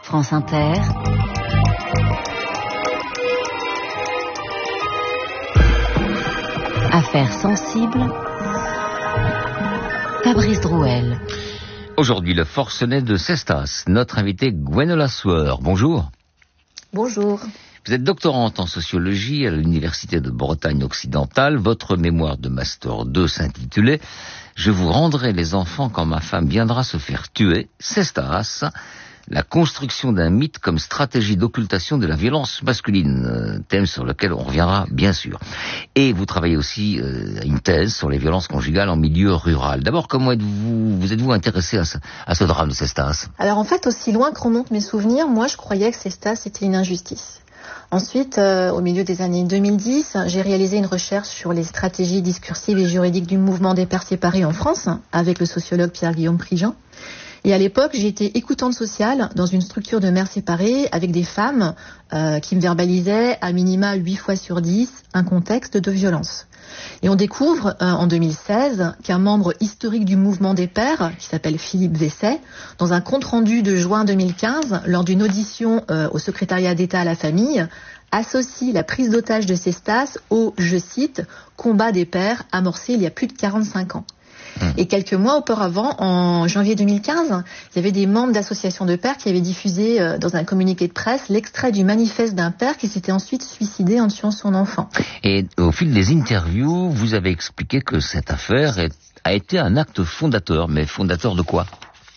France Inter. Affaires sensibles. Fabrice Drouel. Aujourd'hui, le forcené de Cestas. Notre invité Gwenola Sueur. Bonjour. Bonjour. Vous êtes doctorante en sociologie à l'Université de Bretagne occidentale. Votre mémoire de Master 2 s'intitulait « Je vous rendrai les enfants quand ma femme viendra se faire tuer ». Cestas, la construction d'un mythe comme stratégie d'occultation de la violence masculine, thème sur lequel on reviendra bien sûr. Et vous travaillez aussi une thèse sur les violences conjugales en milieu rural. D'abord, comment êtes-vous intéressé à ce drame de Cestas ? Alors en fait, aussi loin que remontent mes souvenirs, moi je croyais que Cestas était une injustice. Ensuite, au milieu des années 2010, j'ai réalisé une recherche sur les stratégies discursives et juridiques du mouvement des pères séparés en France, avec le sociologue Pierre-Guillaume Prigent. Et à l'époque, j'étais écoutante sociale dans une structure de mères séparées avec des femmes qui me verbalisaient à minima 8 fois sur 10 un contexte de violence. Et on découvre en 2016 qu'un membre historique du mouvement des pères, qui s'appelle Philippe Vesset, dans un compte-rendu de juin 2015, lors d'une audition au secrétariat d'État à la famille, associe la prise d'otage de Cestas au, je cite, « combat des pères amorcé il y a plus de 45 ans ». Et quelques mois auparavant, en janvier 2015, il y avait des membres d'associations de pères qui avaient diffusé dans un communiqué de presse l'extrait du manifeste d'un père qui s'était ensuite suicidé en tuant son enfant. Et au fil des interviews, vous avez expliqué que cette affaire a été un acte fondateur. Mais fondateur de quoi ?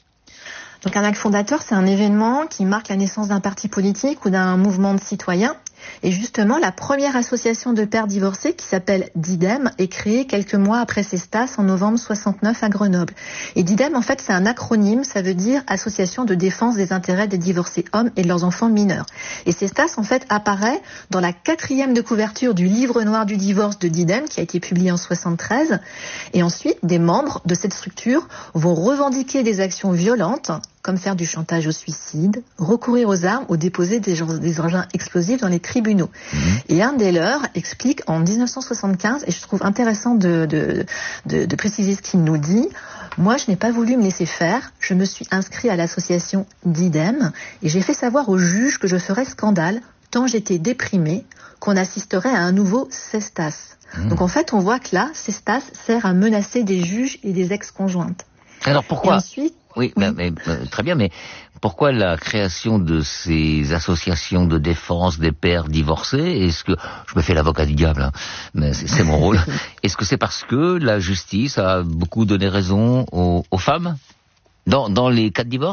Donc un acte fondateur, c'est un événement qui marque la naissance d'un parti politique ou d'un mouvement de citoyens. Et justement, la première association de pères divorcés, qui s'appelle DIDEM, est créée quelques mois après Cestas, en novembre 69 à Grenoble. Et DIDEM, en fait, c'est un acronyme, ça veut dire Association de défense des intérêts des divorcés hommes et de leurs enfants mineurs. Et Cestas, en fait, apparaît dans la 4e de couverture du livre noir du divorce de DIDEM, qui a été publié en 73. Et ensuite, des membres de cette structure vont revendiquer des actions violentes, comme faire du chantage au suicide, recourir aux armes ou déposer des engins explosifs dans les tribunaux. Et un des leurs explique en 1975, et je trouve intéressant de préciser ce qu'il nous dit, « Moi, je n'ai pas voulu me laisser faire, je me suis inscrit à l'association DIDEM et j'ai fait savoir au juge que je ferais scandale tant j'étais déprimé qu'on assisterait à un nouveau Cestas. » Donc en fait, on voit que là, Cestas sert à menacer des juges et des ex-conjointes. Alors pourquoi ? Et ensuite, oui, très bien, mais pourquoi la création de ces associations de défense des pères divorcés ? Est-ce que, je me fais l'avocat du diable, hein, mais c'est mon rôle. Est-ce que c'est parce que la justice a beaucoup donné raison aux femmes dans les cas de divorce ?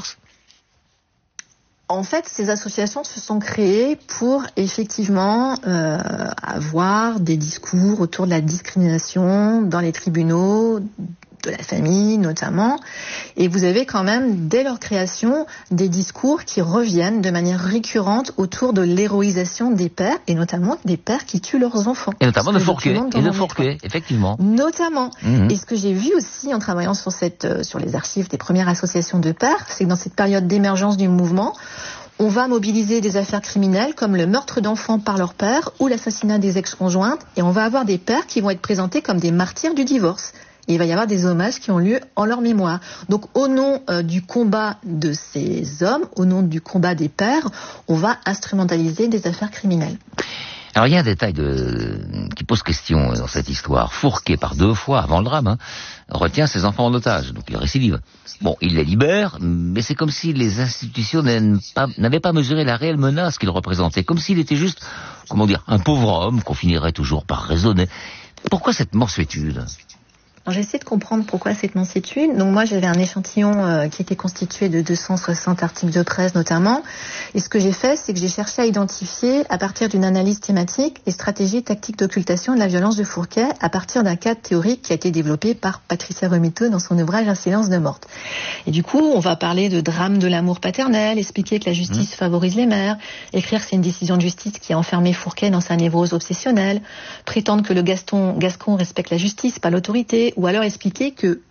En fait, ces associations se sont créées pour effectivement avoir des discours autour de la discrimination dans les tribunaux, de la famille notamment, et vous avez quand même, dès leur création, des discours qui reviennent de manière récurrente autour de l'héroïsation des pères, et notamment des pères qui tuent leurs enfants. Et notamment de Fourquet, effectivement. Notamment. Et ce que j'ai vu aussi en travaillant sur les archives des premières associations de pères, c'est que dans cette période d'émergence du mouvement, on va mobiliser des affaires criminelles comme le meurtre d'enfants par leur père ou l'assassinat des ex-conjointes, et on va avoir des pères qui vont être présentés comme des martyrs du divorce. Et il va y avoir des hommages qui ont lieu en leur mémoire. Donc au nom du combat de ces hommes, au nom du combat des pères, on va instrumentaliser des affaires criminelles. Alors il y a un détail qui pose question dans cette histoire. Fourquet, par 2 fois avant le drame, retient ses enfants en otage, donc il récidive. Bon, il les libère, mais c'est comme si les institutions n'avaient pas mesuré la réelle menace qu'il représentait, comme s'il était juste, un pauvre homme qu'on finirait toujours par raisonner. Pourquoi cette mansuétude ? Alors, j'essaie de comprendre pourquoi cette mansuétude. Donc moi, j'avais un échantillon qui était constitué de 260 articles de presse notamment. Et ce que j'ai fait, c'est que j'ai cherché à identifier, à partir d'une analyse thématique, les stratégies et tactiques d'occultation de la violence de Fourquet à partir d'un cadre théorique qui a été développé par Patricia Romito dans son ouvrage Un silence de morte. Et du coup, on va parler de drame de l'amour paternel, expliquer que la justice favorise les mères, écrire que c'est une décision de justice qui a enfermé Fourquet dans sa névrose obsessionnelle, prétendre que le Gascon respecte la justice, pas l'autorité, ou alors expliquer que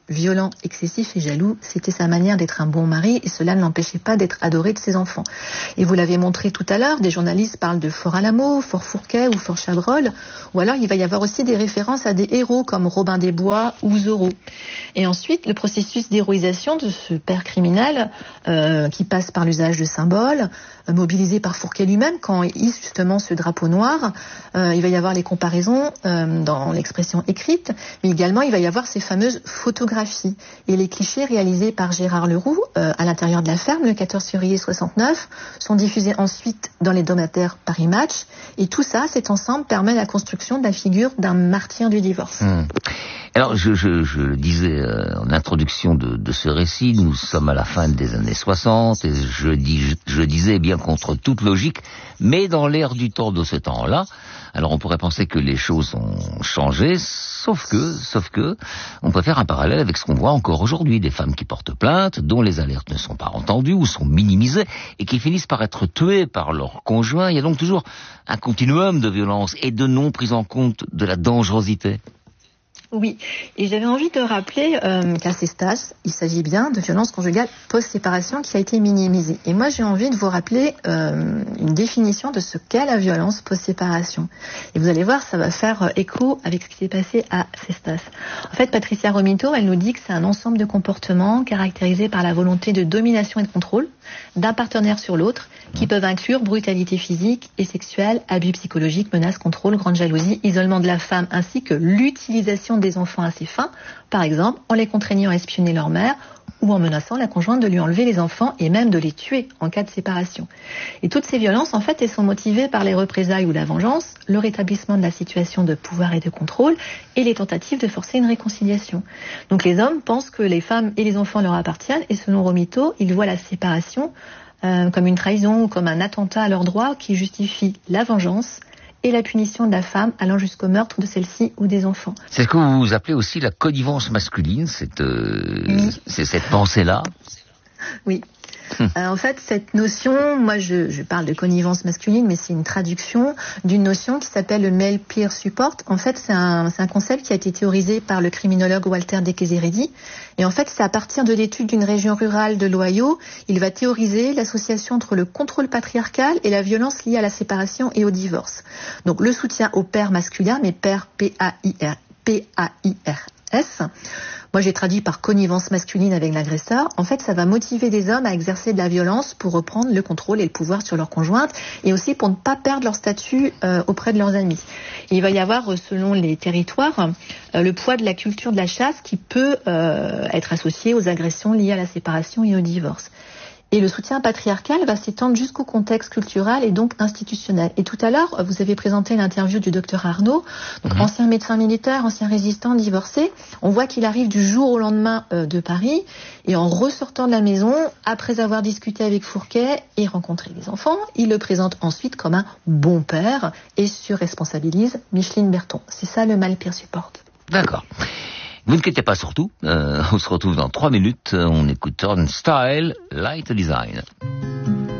violent, excessif et jaloux. C'était sa manière d'être un bon mari et cela ne l'empêchait pas d'être adoré de ses enfants. Et vous l'avez montré tout à l'heure, des journalistes parlent de Fort Alamo, Fort Fourquet ou Fort Chabrol, ou alors il va y avoir aussi des références à des héros comme Robin des Bois ou Zorro. Et ensuite, le processus d'héroïsation de ce père criminel qui passe par l'usage de symboles, mobilisé par Fourquet lui-même quand il hisse justement ce drapeau noir. Il va y avoir les comparaisons dans l'expression écrite, mais également il va y avoir ces fameuses photographies et les clichés réalisés par Gérard Leroux à l'intérieur de la ferme le 14 février 69 sont diffusés ensuite dans les hebdomadaires Paris Match et tout ça, cet ensemble permet la construction de la figure d'un martyr du divorce. Alors, je disais en introduction de ce récit, nous sommes à la fin des années 60, et je disais bien contre toute logique, mais dans l'ère du temps de ce temps-là, alors on pourrait penser que les choses ont changé, sauf que, on peut faire un parallèle avec ce qu'on voit encore aujourd'hui, des femmes qui portent plainte, dont les alertes ne sont pas entendues ou sont minimisées, et qui finissent par être tuées par leur conjoint. Il y a donc toujours un continuum de violence et de non prise en compte de la dangerosité. Oui, et j'avais envie de rappeler qu'à Cestas, il s'agit bien de violence conjugale post-séparation qui a été minimisée. Et moi, j'ai envie de vous rappeler une définition de ce qu'est la violence post-séparation. Et vous allez voir, ça va faire écho avec ce qui s'est passé à Cestas. En fait, Patricia Romito, elle nous dit que c'est un ensemble de comportements caractérisés par la volonté de domination et de contrôle d'un partenaire sur l'autre, qui peuvent inclure brutalité physique et sexuelle, abus psychologiques, menaces, contrôle, grande jalousie, isolement de la femme, ainsi que l'utilisation des enfants à ses fins, par exemple en les contraignant à espionner leur mère ou en menaçant la conjointe de lui enlever les enfants et même de les tuer en cas de séparation. Et toutes ces violences, en fait, elles sont motivées par les représailles ou la vengeance, le rétablissement de la situation de pouvoir et de contrôle et les tentatives de forcer une réconciliation. Donc les hommes pensent que les femmes et les enfants leur appartiennent et selon Romito, ils voient la séparation comme une trahison ou comme un attentat à leurs droits qui justifie la vengeance et la punition de la femme allant jusqu'au meurtre de celle-ci ou des enfants. C'est ce que vous appelez aussi la connivence masculine, c'est cette pensée-là. Oui. En fait, cette notion, moi je parle de connivence masculine, mais c'est une traduction d'une notion qui s'appelle le male peer support. En fait, c'est un concept qui a été théorisé par le criminologue Walter de Queseredi. Et en fait, c'est à partir de l'étude d'une région rurale de l'Ohio, il va théoriser l'association entre le contrôle patriarcal et la violence liée à la séparation et au divorce. Donc le soutien au père masculin, mais père P-A-I-R-S. Moi, j'ai traduit par connivence masculine avec l'agresseur. En fait, ça va motiver des hommes à exercer de la violence pour reprendre le contrôle et le pouvoir sur leur conjointe et aussi pour ne pas perdre leur statut auprès de leurs amis. Et il va y avoir, selon les territoires, le poids de la culture de la chasse qui peut être associé aux agressions liées à la séparation et au divorce. Et le soutien patriarcal va s'étendre jusqu'au contexte culturel et donc institutionnel. Et tout à l'heure, vous avez présenté l'interview du docteur Arnaud, donc ancien médecin militaire, ancien résistant, divorcé. On voit qu'il arrive du jour au lendemain de Paris et en ressortant de la maison, après avoir discuté avec Fourquet et rencontré les enfants, il le présente ensuite comme un bon père et surresponsabilise Micheline Berton. C'est ça le male peer support. D'accord. Vous ne quittez pas surtout, on se retrouve dans 3 minutes, on écoute Turnstile, Light Design.